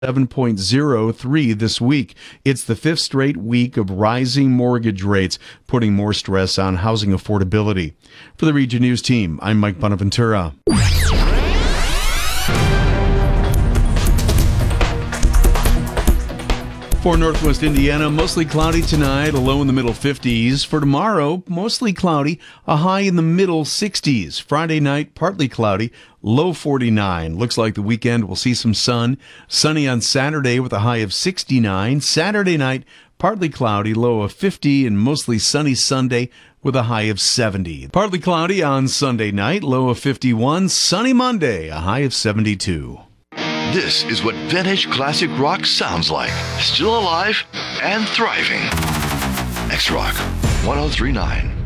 7.03 this week. It's the fifth straight week of rising mortgage rates, putting more stress on housing affordability. For the Region News team, I'm Mike Bonaventura. For Northwest Indiana, mostly cloudy tonight, a low in the middle 50s. For tomorrow, mostly cloudy, a high in the middle 60s. Friday night, partly cloudy, low 49. Looks like the weekend will see some sun. Sunny on Saturday with a high of 69. Saturday night, partly cloudy, low of 50, and mostly sunny Sunday with a high of 70. Partly cloudy on Sunday night, low of 51. Sunny Monday, a high of 72. This is what vintage classic rock sounds like. Still alive and thriving. X-Rock 1039.